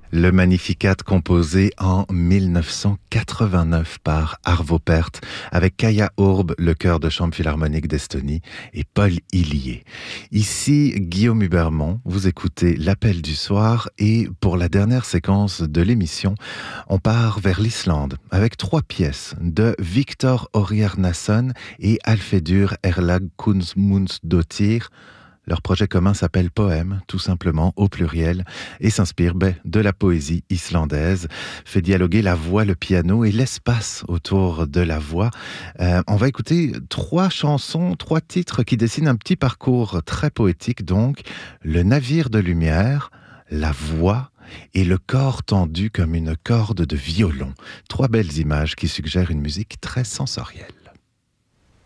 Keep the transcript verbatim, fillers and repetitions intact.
Le Magnificat composé en mille neuf cent quatre-vingt-neuf par Arvo Pärt avec Kaia Urb, le chœur de chambre philharmonique d'Estonie, et Paul Hillier. Ici, Guillaume Hubermont, vous écoutez l'Appel du soir et pour la dernière séquence de l'émission, on part vers l'Islande avec trois pièces de Victor Óriarnason et Alfedur Erlag Kunzmundsdóttir. Leur projet commun s'appelle Poème, tout simplement, au pluriel, et s'inspire ben, de la poésie islandaise, fait dialoguer la voix, le piano et l'espace autour de la voix. Euh, on va écouter trois chansons, trois titres qui dessinent un petit parcours très poétique, donc Le navire de lumière, La voix et le corps tendu comme une corde de violon. Trois belles images qui suggèrent une musique très sensorielle.